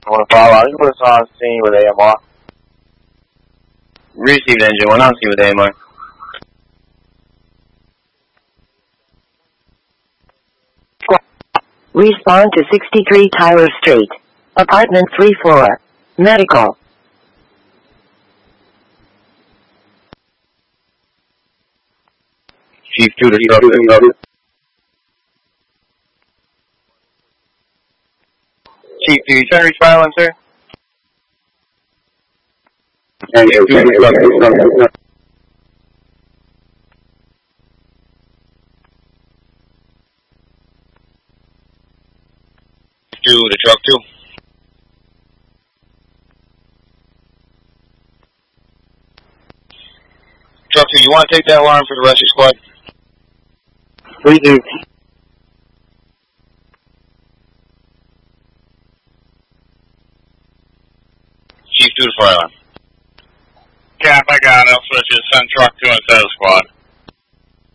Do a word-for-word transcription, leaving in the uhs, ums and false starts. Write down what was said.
one five, I just was on scene with A M R. Received engine, one on scene with A M R. Respond to sixty-three Tyler Street. Apartment three four. Medical. Chief two to truck two. Chief, do you try to reach Violence, sir? And Chief two to truck two. Two to truck two. Truck two, you want to take that alarm for the rest of your squad? We do. Chief two to fire alarm. Cap, I got it. I'll switch it. Send truck two instead of squad.